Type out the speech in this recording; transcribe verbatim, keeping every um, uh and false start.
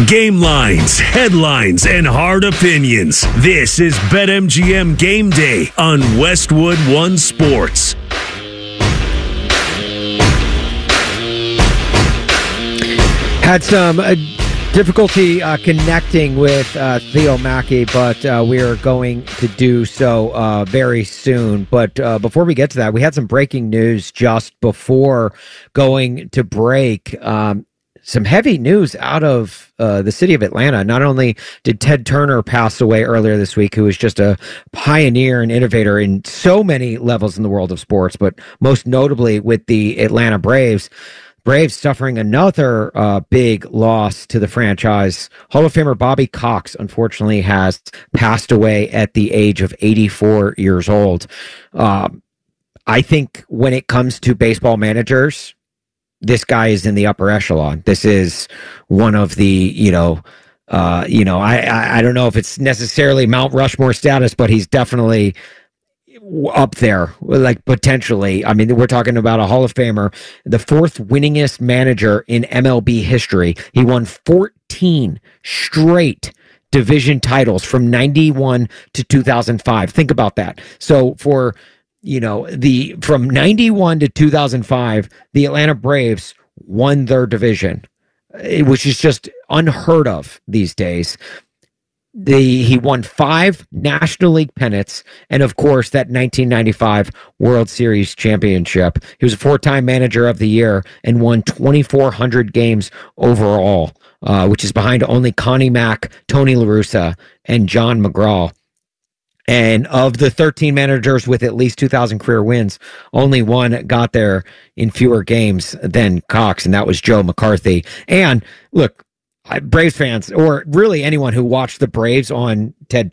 Game lines, headlines, and hard opinions. This is BetMGM Game Day on Westwood One Sports. Had some uh, difficulty uh, connecting with uh, Theo Mackey, but uh, we are going to do so uh, very soon. But uh, before we get to that, we had some breaking news just before going to break. Um, some heavy news out of uh, the city of Atlanta. Not only did Ted Turner pass away earlier this week, who was just a pioneer and innovator in so many levels in the world of sports, but most notably with the Atlanta Braves. Braves suffering another uh, big loss to the franchise. Hall of Famer Bobby Cox, unfortunately, has passed away at the age of eighty-four years old. Um, I think when it comes to baseball managers, this guy is in the upper echelon. This is one of the, you know, uh, you know, I, I, I don't know if it's necessarily Mount Rushmore status, but he's definitely up there, like potentially. I mean, we're talking about a Hall of Famer, the fourth winningest manager in M L B history. He won fourteen straight division titles from ninety-one to two thousand five. Think about that. So for, you know, the from ninety-one to two thousand five, the Atlanta Braves won their division, which is just unheard of these days. The, he won five National League pennants, and of course that nineteen ninety-five World Series championship. He was a four-time Manager of the Year and won twenty-four hundred games overall, uh, which is behind only Connie Mack, Tony La Russa, and John McGraw. And of the thirteen managers with at least two thousand career wins, only one got there in fewer games than Cox, and that was Joe McCarthy. And look, Braves fans, or really anyone who watched the Braves on Ted